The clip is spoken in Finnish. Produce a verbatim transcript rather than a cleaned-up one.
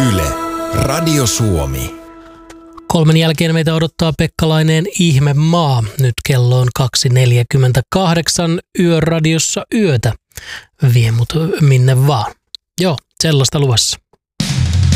Yle, Radio Suomi. Kolmen jälkeen meitä odottaa Pekkalainen Ihme maa. Nyt kello on kaksi neljäkymmentäkahdeksan Yöradiossa yötä. Vie mut minne vaan. Joo, sellaista luvassa.